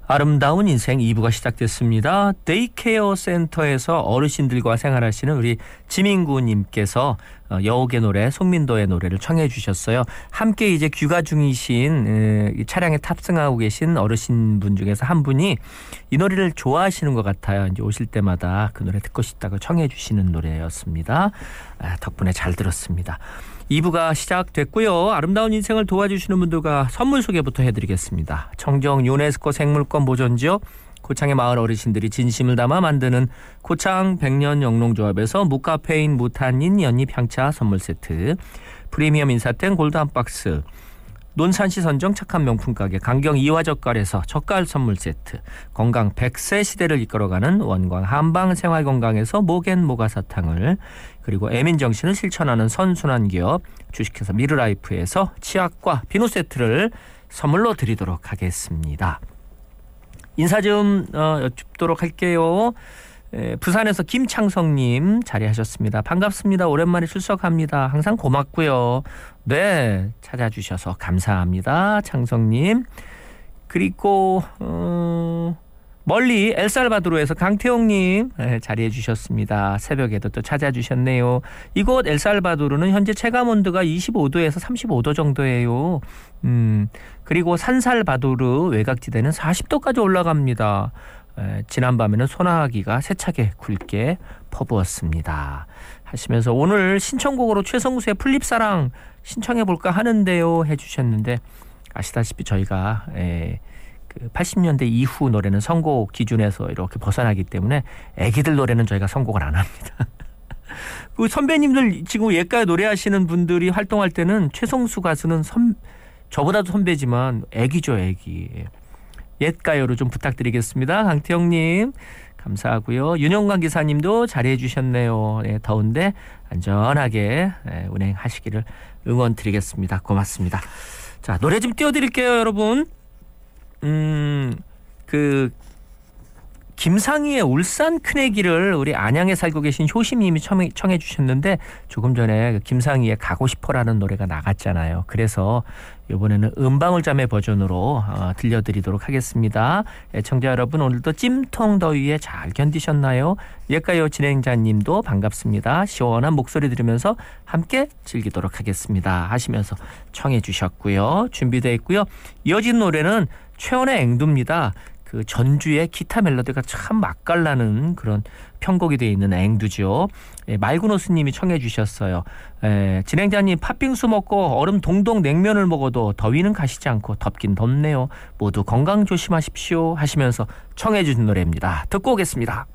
아름다운 인생 2부가 시작됐습니다. 데이케어 센터에서 어르신들과 생활하시는 우리 지민구님께서 여옥의 노래, 송민도의 노래를 청해 주셨어요. 함께 이제 귀가 중이신 차량에 탑승하고 계신 어르신분 중에서 한 분이 이 노래를 좋아하시는 것 같아요. 이제 오실 때마다 그 노래 듣고 싶다고 청해 주시는 노래였습니다. 덕분에 잘 들었습니다. 2부가 시작됐고요. 아름다운 인생을 도와주시는 분들과 선물 소개부터 해드리겠습니다. 청정 유네스코 생물권 보존지역 고창의 마을 어르신들이 진심을 담아 만드는 고창 백년 영농조합에서 무카페인 무탄닌 연잎 향차 선물 세트, 프리미엄 인사땡 골드 한 박스, 논산시 선정 착한 명품 가게 강경 이화젓갈에서 젓갈 선물 세트, 건강 100세 시대를 이끌어가는 원광 한방 생활건강에서 모겐 모가사탕을, 그리고 애민정신을 실천하는 선순환 기업 주식회사 미르라이프에서 치약과 비누 세트를 선물로 드리도록 하겠습니다. 인사 좀 여쭙도록 할게요. 부산에서 김창성님 자리하셨습니다. 반갑습니다. 오랜만에 출석합니다. 항상 고맙고요. 네, 찾아주셔서 감사합니다. 창성님. 그리고 멀리 엘살바도르에서 강태용님 자리해 주셨습니다. 새벽에도 또 찾아주셨네요. 이곳 엘살바도르는 현재 체감온도가 25도에서 35도 정도예요. 그리고 산살바도르 외곽지대는 40도까지 올라갑니다. 지난밤에는 소나기가 세차게 굵게 퍼부었습니다. 하시면서 오늘 신청곡으로 최성수의 플립사랑 신청해볼까 하는데요 해주셨는데, 아시다시피 저희가 80년대 이후 노래는 선곡 기준에서 이렇게 벗어나기 때문에 애기들 노래는 저희가 선곡을 안 합니다. 그 선배님들 지금 예가에 노래하시는 분들이 활동할 때는 최성수 가수는 저보다도 선배지만 애기죠, 애기. 옛가요로 좀 부탁드리겠습니다. 강태영님 감사하고요. 윤영관 기사님도 잘해 주셨네요. 더운데 안전하게 운행하시기를 응원 드리겠습니다. 고맙습니다. 자, 노래 좀 띄워드릴게요, 여러분. 김상희의 울산 큰애기를 우리 안양에 살고 계신 효심님이 청해 주셨는데, 조금 전에 김상희의 가고 싶어라는 노래가 나갔잖아요. 그래서 이번에는 음방울자매 버전으로 들려드리도록 하겠습니다. 애청자 여러분, 오늘도 찜통 더위에 잘 견디셨나요? 예가요 진행자님도 반갑습니다. 시원한 목소리 들으면서 함께 즐기도록 하겠습니다 하시면서 청해 주셨고요. 준비되어 있고요. 이어진 노래는 최원의 앵두입니다. 그 전주의 기타 멜로디가 참 맛깔나는 그런 편곡이 되어 있는 앵두죠. 말구노스님이 청해 주셨어요. 진행자님, 팥빙수 먹고 얼음 동동 냉면을 먹어도 더위는 가시지 않고 덥긴 덥네요. 모두 건강 조심하십시오 하시면서 청해 주신 노래입니다. 듣고 오겠습니다.